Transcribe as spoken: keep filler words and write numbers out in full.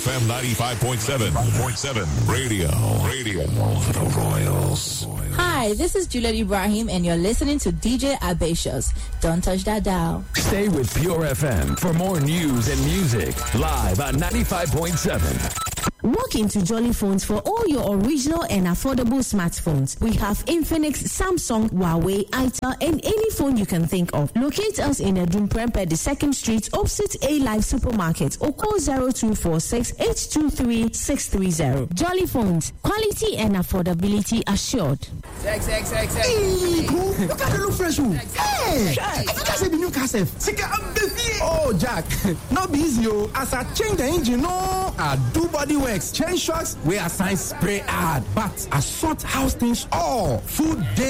F M ninety-five point seven. Radio. Radio for the Royals. Hi, this is Juliet Ibrahim, and you're listening to D J Abatios. Don't touch that dial. Stay with Pure F M for more news and music. Live on ninety-five point seven. Walk into Jolly Phones for all your original and affordable smartphones. We have Infinix, Samsung, Huawei, Itel, and any phone you can think of. Locate us in Edumprempe, the second street, opposite A Live Supermarket, or call zero two four six, eight two three, six three zero. Jolly Phones, quality and affordability assured. Sex, sex, sex, sex. Hey, cool. Look at the look fresh. Hey, I think I said the new cassette. Oh, Jack, not be easy, oh. As I change the engine, no, I do body works, change shocks, we assign spray ad, but I sort house things all. Food day.